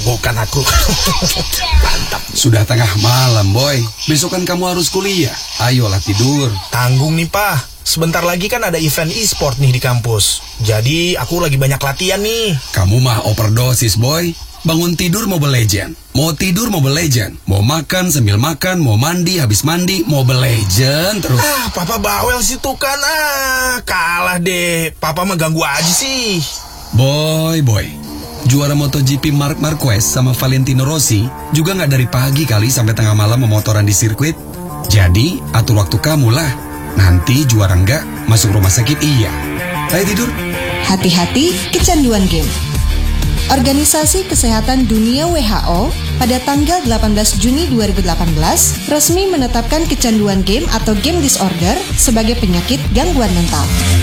bukan aku. Mantap. Sudah tengah malam, Boy. Besok kan kamu harus kuliah. Ayolah tidur. Tanggung nih, Pak. Sebentar lagi kan ada event e-sport nih di kampus. Jadi aku lagi banyak latihan nih. Kamu mah overdosis, Boy. Bangun tidur Mobile Legend. Mau tidur Mobile Legend. Mau makan sambil makan. Mau mandi habis mandi Mobile Legend terus. Papa bawel sih tuh kan. Kalah deh. Papa mah ganggu aja sih. Boy. Juara MotoGP Marc Marquez sama Valentino Rossi juga nggak dari pagi kali sampai tengah malam memotoran di sirkuit. Jadi atur waktu kamu lah. Nanti juara nggak masuk rumah sakit iya. Ayo tidur. Hati-hati kecanduan game. Organisasi Kesehatan Dunia WHO pada tanggal 18 Juni 2018 resmi menetapkan kecanduan game atau game disorder sebagai penyakit gangguan mental.